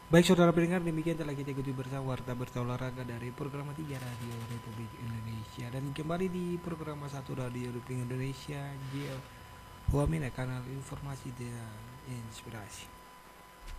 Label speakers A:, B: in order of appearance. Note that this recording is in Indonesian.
A: Baik saudara pendengar, demikian telah kita ikuti bersama Warta Berita Olahraga dari program 3 Radio Republik Indonesia. Dan kembali di program 1 Radio Republik Indonesia, JL Huamina, kanal informasi dan inspirasi.